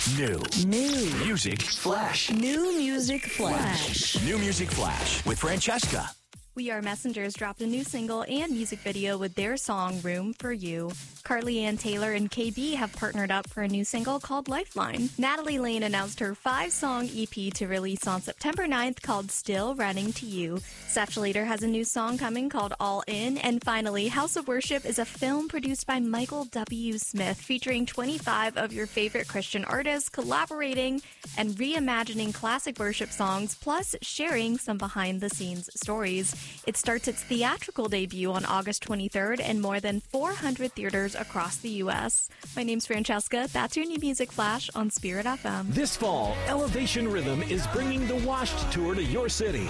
New Music Flash. New Music Flash. New Music Flash with Francesca. We Are Messengers dropped a new single and music video with their song Room for You. Carly Ann Taylor and KB have partnered up for a new single called Lifeline. Natalie Lane announced her 5-song EP to release on September 9th called Still Running to You. Seth Schlater has a new song coming called All In. And finally, House of Worship is a film produced by Michael W. Smith featuring 25 of your favorite Christian artists collaborating and reimagining classic worship songs, plus sharing some behind-the-scenes stories. It starts its theatrical debut on August 23rd in more than 400 theaters across the U.S. My name's Francesca. That's your New Music Flash on Spirit FM. This fall, Elevation Rhythm is bringing the Washed Tour to your city.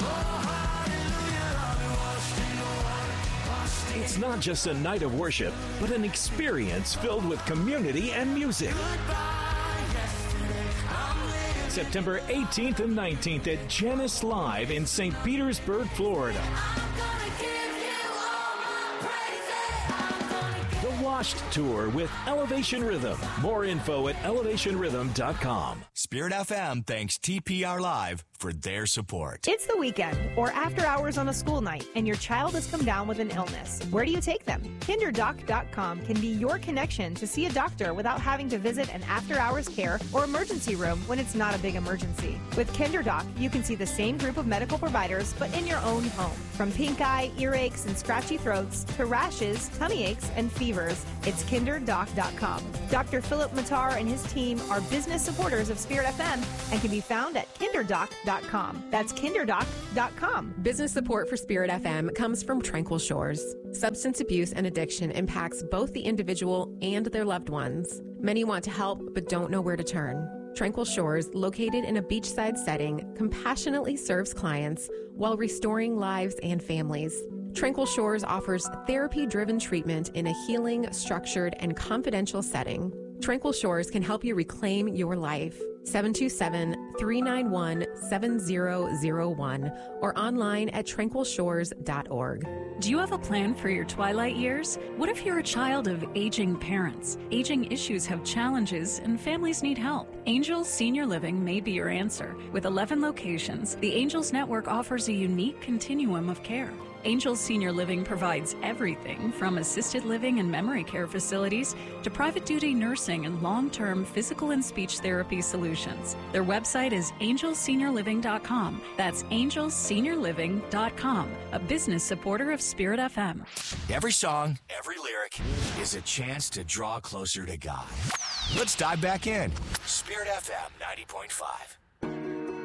It's not just a night of worship, but an experience filled with community and music. September 18th and 19th at Janice Live in St. Petersburg, Florida. The Washed Tour with Elevation Rhythm. More info at elevationrhythm.com. Spirit FM thanks TPR Live for their support. It's the weekend or after hours on a school night and your child has come down with an illness. Where do you take them? KinderDoc.com can be your connection to see a doctor without having to visit an after-hours care or emergency room when it's not a big emergency. With KinderDoc, you can see the same group of medical providers but in your own home. From pink eye, earaches, and scratchy throats to rashes, tummy aches, and fevers, it's KinderDoc.com. Dr. Philip Matar and his team are business supporters of Spirit FM and can be found at KinderDoc.com. That's KinderDoc.com. Business support for Spirit FM comes from Tranquil Shores. Substance abuse and addiction impacts both the individual and their loved ones. Many want to help but don't know where to turn. Tranquil Shores, located in a beachside setting, compassionately serves clients while restoring lives and families. Tranquil Shores offers therapy-driven treatment in a healing, structured, and confidential setting. Tranquil Shores can help you reclaim your life. 727-391-7001 or online at tranquilshores.org. Do you have a plan for your twilight years? What if you're a child of aging parents? Aging issues have challenges and families need help. Angels Senior Living may be your answer. With 11 locations, the Angels Network offers a unique continuum of care. Angels Senior Living provides everything from assisted living and memory care facilities to private duty nursing and long-term physical and speech therapy solutions. Their website is angelseniorliving.com. That's angelseniorliving.com, a business supporter of Spirit FM. Every song, every lyric is a chance to draw closer to God. Let's dive back in. Spirit FM 90.5.